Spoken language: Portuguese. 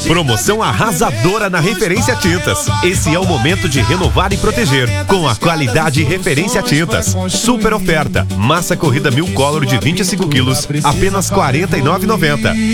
Promoção arrasadora na Referência Tintas. Esse é o momento de renovar e proteger com a qualidade Referência Tintas. Super oferta. Massa corrida 1000 Color de 25 quilos, apenas R$ 49,90.